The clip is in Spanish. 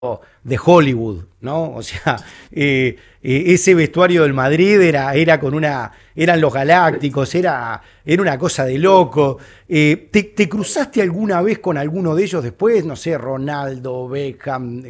de Hollywood, ¿no? O sea, ese vestuario del Madrid era con eran los Galácticos, era una cosa de loco. ¿Te cruzaste alguna vez con alguno de ellos después? No sé, Ronaldo, Beckham,